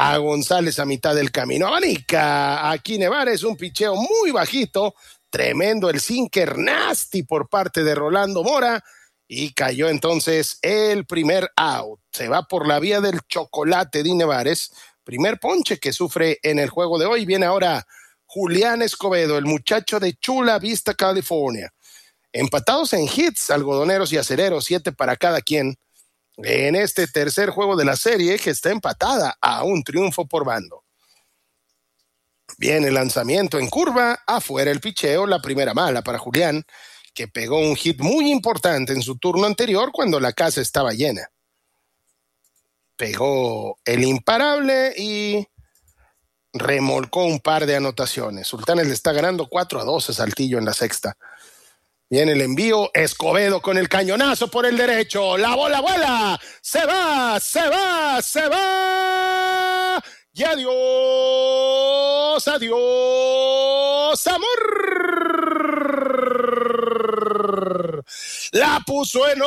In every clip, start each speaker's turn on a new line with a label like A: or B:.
A: a González a mitad del camino. Abanica aquí Nevares, un picheo muy bajito, tremendo el sinker nasty por parte de Rolando Mora y cayó entonces el primer out. Se va por la vía del chocolate de Nevares, primer ponche que sufre en el juego de hoy. Viene ahora Julián Escobedo, el muchacho de Chula Vista, California. Empatados en hits, algodoneros y acereros, 7 para cada quien. En este tercer juego de la serie que está empatada a un triunfo por bando. Viene el lanzamiento en curva, afuera el picheo, la primera mala para Julián, que pegó un hit muy importante en su turno anterior cuando la casa estaba llena. Pegó el imparable y remolcó un par de anotaciones. Sultanes le está ganando 4-2 a Saltillo en la sexta. Viene el envío, Escobedo con el cañonazo por el derecho, la bola vuela, se va, y adiós, amor. La puso en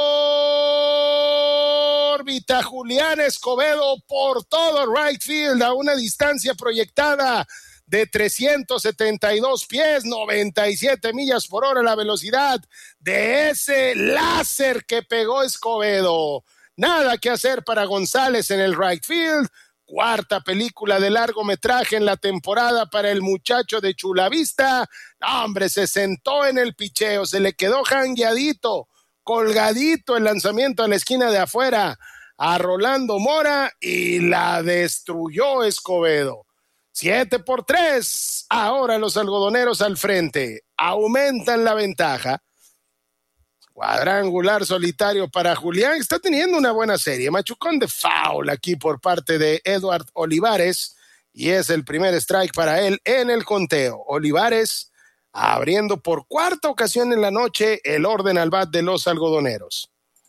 A: órbita Julián Escobedo por todo right field a una distancia proyectada de 372 pies, 97 millas por hora la velocidad de ese láser que pegó Escobedo. Nada que hacer para González en el right field. Cuarta película de largometraje en la temporada para el muchacho de Chula Vista. No, hombre, se sentó en el picheo, se le quedó jangueadito, colgadito el lanzamiento a la esquina de afuera a Rolando Mora y la destruyó Escobedo. 7-3, ahora los algodoneros al frente, aumentan la ventaja. Cuadrangular solitario para Julián, está teniendo una buena serie, machucón de foul aquí por parte de Edward Olivares y es el primer strike para él en el conteo. Olivares abriendo por cuarta ocasión en la noche el orden al bat de los algodoneros.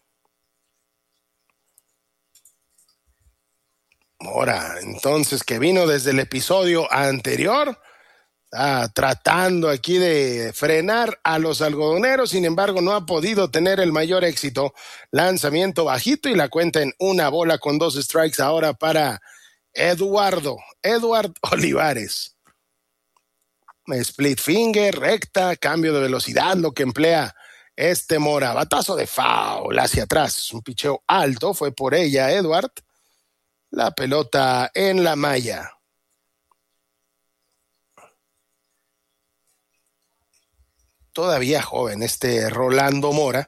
A: Mora, entonces, que vino desde el episodio anterior, está tratando aquí de frenar a los algodoneros, sin embargo no ha podido tener el mayor éxito. Lanzamiento bajito y la cuenta en una bola con 2 strikes ahora para Edward Olivares. Split finger, recta, cambio de velocidad, lo que emplea este Mora. Batazo de foul hacia atrás, un picheo alto, fue por ella Edward. La pelota en la malla. Todavía joven este Rolando Mora.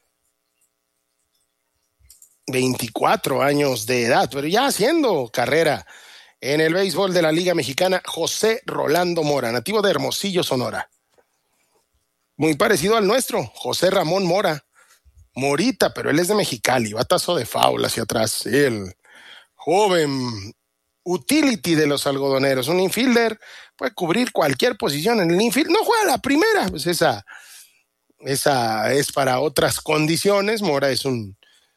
A: 24 años de edad, pero ya haciendo carrera en el béisbol de la Liga Mexicana. José Rolando Mora, nativo de Hermosillo, Sonora. Muy parecido al nuestro, José Ramón Mora. Morita, pero él es de Mexicali. Batazo de foul hacia atrás. El joven utility de los algodoneros, un infielder, puede cubrir cualquier posición en el infield, no juega la primera, pues esa es para otras condiciones. Mora es un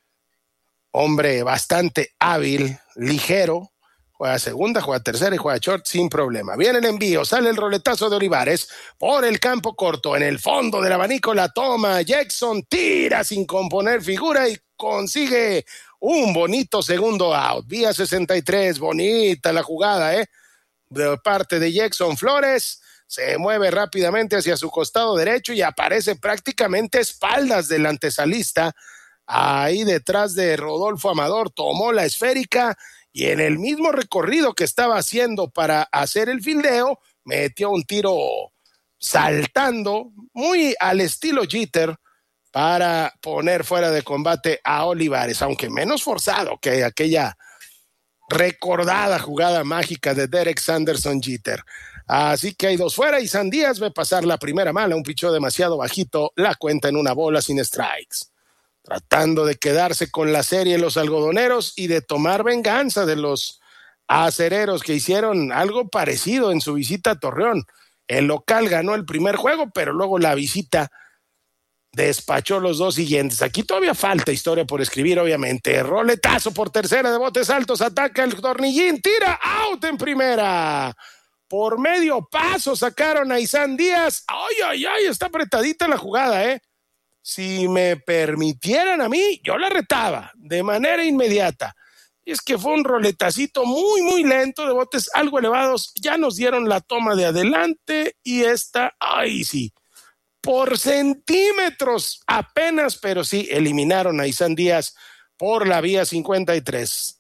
A: hombre bastante hábil, ligero, juega segunda, juega tercera y juega short sin problema. Viene el envío, sale el roletazo de Olivares por el campo corto, en el fondo del abanico la toma, Jackson tira sin componer figura y consigue un bonito segundo out, vía 63, bonita la jugada, de parte de Jackson Flores, se mueve rápidamente hacia su costado derecho y aparece prácticamente a espaldas del antesalista, ahí detrás de Rodolfo Amador, tomó la esférica y en el mismo recorrido que estaba haciendo para hacer el fildeo, metió un tiro saltando, muy al estilo Jeter, para poner fuera de combate a Olivares, aunque menos forzado que aquella recordada jugada mágica de Derek Sanderson Jeter. Así que hay 2 fuera y Sandías ve pasar la primera mala, un picheo demasiado bajito, la cuenta en una bola sin strikes. Tratando de quedarse con la serie los algodoneros y de tomar venganza de los acereros que hicieron algo parecido en su visita a Torreón. El local ganó el primer juego, pero luego la visita despachó los 2 siguientes. Aquí todavía falta historia por escribir, obviamente. Roletazo por tercera de botes altos, ataca el Tornillín, tira out en primera. Por medio paso sacaron a Isan Díaz. Ay, está apretadita la jugada, Si me permitieran a mí, yo la retaba de manera inmediata. Y es que fue un roletacito muy, muy lento de botes algo elevados. Ya nos dieron la toma de adelante y esta, ay sí, por centímetros apenas, pero sí, eliminaron a Isan Díaz por la vía 53.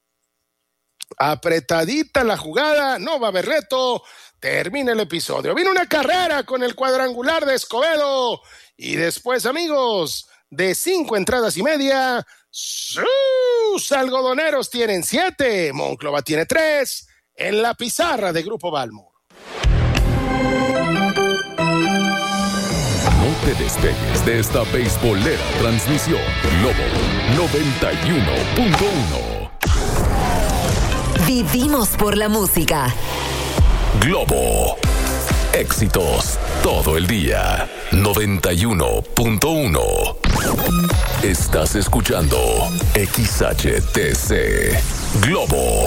A: Apretadita la jugada, no va a haber reto, termina el episodio. Viene una carrera con el cuadrangular de Escobedo y después, amigos, de 5 entradas y media, sus algodoneros tienen 7, Monclova tiene 3 en la pizarra de Grupo Balmo.
B: No te despegues de esta beisbolera transmisión. Globo 91.1.
C: Vivimos por la música.
B: Globo. Éxitos todo el día. 91.1. Estás escuchando XHTC. Globo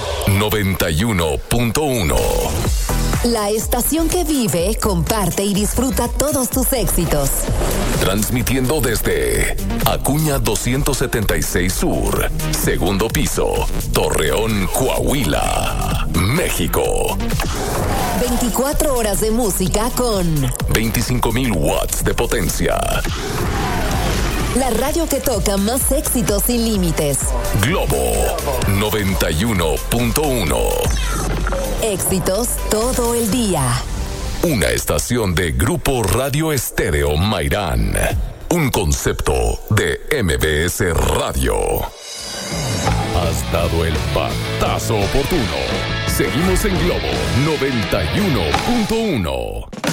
B: 91.1.
C: La estación que vive, comparte y disfruta todos tus éxitos.
B: Transmitiendo desde Acuña 276 Sur, segundo piso, Torreón, Coahuila, México.
C: 24 horas de música con
B: 25,000 watts de potencia.
C: La radio que toca más éxitos sin límites.
B: Globo 91.1.
C: Éxitos todo el día.
B: Una estación de Grupo Radio Estéreo Mairán. Un concepto de MBS Radio. Has dado el batazo oportuno. Seguimos en Globo 91.1.